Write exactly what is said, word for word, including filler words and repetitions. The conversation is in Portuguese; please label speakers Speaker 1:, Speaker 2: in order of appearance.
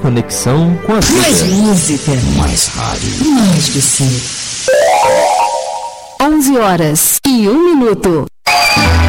Speaker 1: conexão com a vida.
Speaker 2: Mais música,
Speaker 3: mais rádio,
Speaker 2: mais você.
Speaker 4: onze horas e um minuto.